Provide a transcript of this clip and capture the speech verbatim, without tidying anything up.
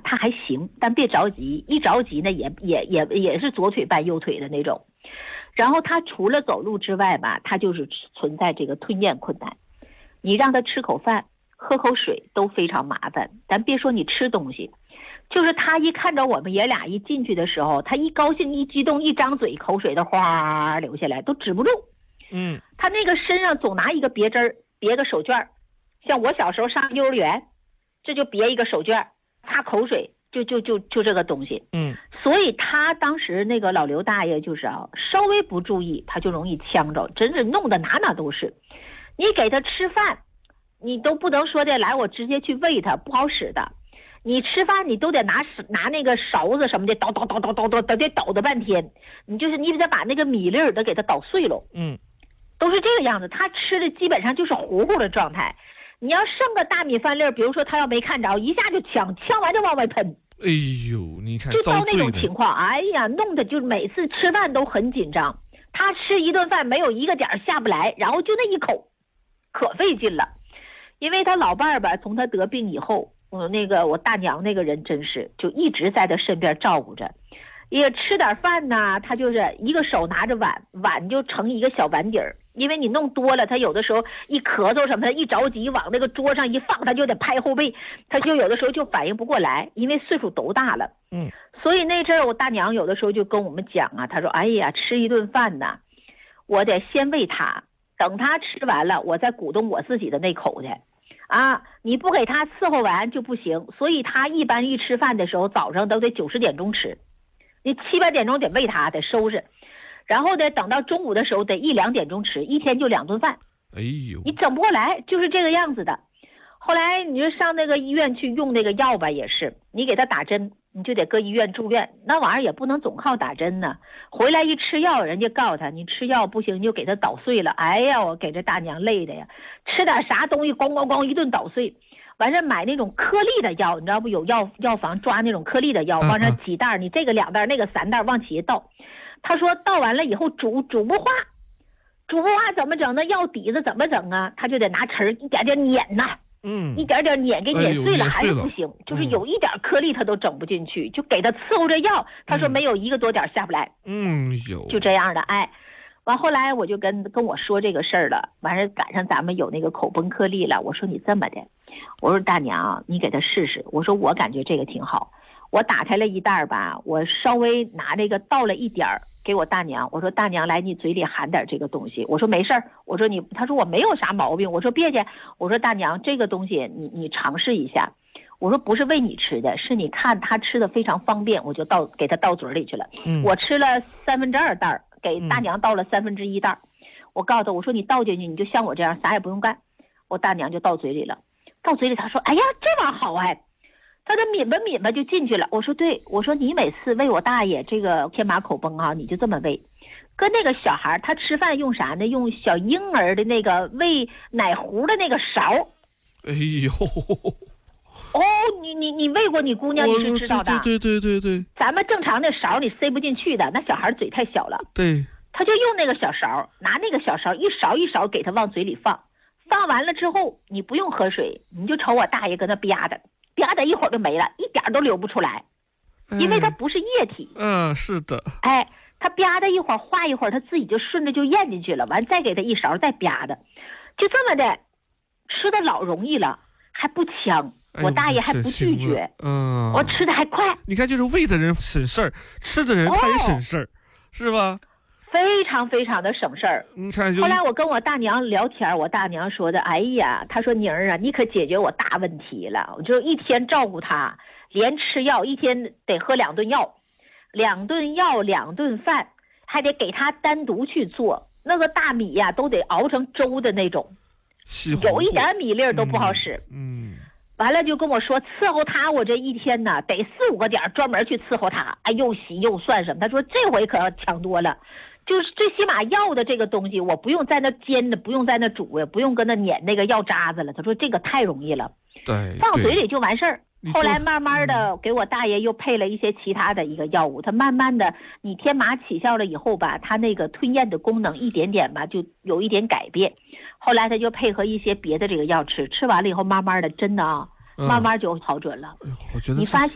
他还行，但别着急，一着急呢也也也也是左腿绊右腿的那种。然后他除了走路之外吧，他就是存在这个吞咽困难。你让他吃口饭、喝口水都非常麻烦，咱别说你吃东西，就是他一看着我们爷俩一进去的时候，他一高兴一激动一张嘴，口水的哗流下来都止不住。 嗯， 他那个身上总拿一个别针儿，别个手绢，像我小时候上幼儿园，这就别一个手绢，擦口水，就就就就这个东西。 嗯， 所以他当时那个老刘大爷就是啊，稍微不注意他就容易呛着，真是弄得哪哪都是。你给他吃饭，你都不能说的来我直接去喂他，不好使的。你吃饭你都得拿拿那个勺子什么的捣捣捣捣捣捣捣得捣的半天，你就是你得把那个米粒儿都给他捣碎了。 嗯， 都是这个样子，他吃的基本上就是糊糊的状态。你要剩个大米饭粒儿，比如说他要没看着，一下就呛，呛完就往外喷。 哎呦，你看就到那种情况，哎呀，弄得就每次吃饭都很紧张。他吃一顿饭没有一个点下不来，然后就那一口，可费劲了。因为他老伴儿吧，从他得病以后，我那个我大娘那个人真是就一直在他身边照顾着。也吃点饭呢，他就是一个手拿着碗，碗就盛一个小碗底儿，因为你弄多了，他有的时候一咳嗽什么的，一着急往那个桌上一放，他就得拍后背，他就有的时候就反应不过来，因为岁数都大了。 嗯， 所以那阵儿我大娘有的时候就跟我们讲啊，她说：“哎呀，吃一顿饭呢，我得先喂他，等他吃完了，我再鼓动我自己的那口去。啊，你不给他伺候完就不行。所以他一般一吃饭的时候，早上都得九十点钟吃。”你七八点钟得喂他，得收拾，然后呢，等到中午的时候得一两点钟吃，一天就两顿饭。 哎呦， 你整不过来，就是这个样子的。后来你就上那个医院去用那个药吧，也是你给他打针，你就得搁医院住院，那玩意儿也不能总靠打针呢。回来一吃药，人家告诉他，你吃药不行，你就给他捣碎了。哎呀，我给这大娘累的呀，吃点啥东西咣咣咣一顿捣碎。完事买那种颗粒的药，你知道不？有药药房抓那种颗粒的药，往上几袋，你这个两袋，那个三袋，往起一倒。他说倒完了以后煮煮不化，煮不化怎么整？那药底子怎么整啊？他就得拿匙一点点碾呐， 嗯， 一点点碾，给碾碎了还是不行， 哎、 就是有一点颗粒他都整不进去，就给他伺候着药。他说没有一个多点下不来， 嗯，有就这样的，哎。完后来我就跟跟我说这个事儿了，完事赶上咱们有那个口崩颗粒了，我说你这么的，我说大娘你给他试试，我说我感觉这个挺好，我打开了一袋吧，我稍微拿这个倒了一点儿给我大娘，我说大娘来你嘴里含点这个东西，我说没事儿，我说你，他说我没有啥毛病，我说别介，我说大娘这个东西你你尝试一下，我说不是喂你吃的，是你看他吃的非常方便，我就倒给他倒嘴里去了， 嗯， 我吃了三分之二袋，给大娘倒了三分之一袋，我告诉他，我说你倒进去，你就像我这样啥也不用干。我大娘就倒嘴里了，倒嘴里她说，哎呀，这玩意儿好哎，她的抿吧抿吧就进去了。我说对，我说你每次喂我大爷这个天麻口崩啊，你就这么喂。跟那个小孩他吃饭用啥呢？用小婴儿的那个喂奶壶的那个勺。 哎呦。 哦，你你你喂过你姑娘，你是知道的。 对对对对对。 咱们正常的勺你塞不进去的，那小孩嘴太小了。 对。 他就用那个小勺，拿那个小勺一勺一勺给他往嘴里放，放完了之后你不用喝水，你就瞅我大爷搁那吧的，吧的一会儿就没了，一点都流不出来，因为它不是液体。 嗯、呃，是的。 哎，他吧的一会儿化一会儿，他自己就顺着就咽进去了，完再给他一勺再吧的，就这么的，吃的老容易了，还不呛。我大爷还不拒绝， 嗯， 我吃的还快。 你看，就是喂的人省事儿，吃的人他也省事儿、哦，是吧？ 非常非常的省事儿。 你看， 后来我跟我大娘聊天，我大娘说的，哎呀，她说宁儿啊，你可解决我大问题了。我就一天照顾她，连吃药，一天得喝两顿药，两顿药两顿饭，还得给她单独去做。那个大米呀、啊，都得熬成粥的那种，有一点米粒都不好使。 嗯。嗯， 完了就跟我说伺候他，我这一天呢得四五个点专门去伺候他，哎，又洗又涮什么。他说这回可要强多了，就是最起码药的这个东西，我不用在那煎的，不用在那煮呀，不用跟那碾那个药渣子了。他说这个太容易了， 对， 放嘴里就完事儿。后来慢慢的给我大爷又配了一些其他的一个药物，他慢慢的你天麻起效了以后吧，他那个吞咽的功能一点点吧就有一点改变。后来他就配合一些别的这个药吃，吃完了以后慢慢的真的啊，慢慢就好准了。 哎，我觉得你发现